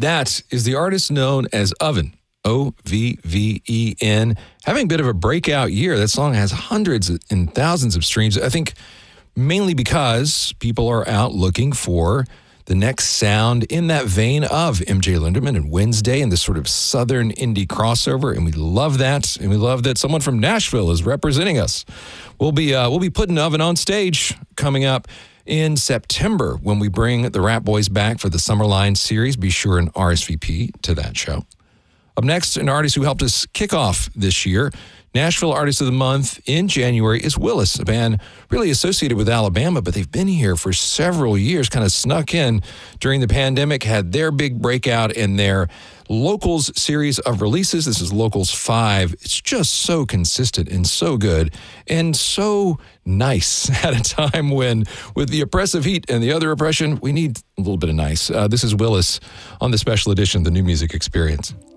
That is the artist known as Ovven, Ovven, having a bit of a breakout year. That song has hundreds and thousands of streams, I think mainly because people are out looking for the next sound in that vein of MJ Linderman and Wednesday and this sort of southern indie crossover, and we love that. And we love that someone from Nashville is representing us. We'll be putting Ovven on stage coming up in September when we bring the Rap Boys back for the Summerline series. Be sure and RSVP to that show. Up next, an artist who helped us kick off this year, Nashville Artist of the Month in January, is Willis, a band really associated with Alabama, but they've been here for several years, kind of snuck in during the pandemic, had their big breakout in their Locals series of releases. This is Locals 5. It's just so consistent and so good and so nice at a time when, with the oppressive heat and the other oppression, we need a little bit of nice. This is Willis on the special edition of the New Music Experience.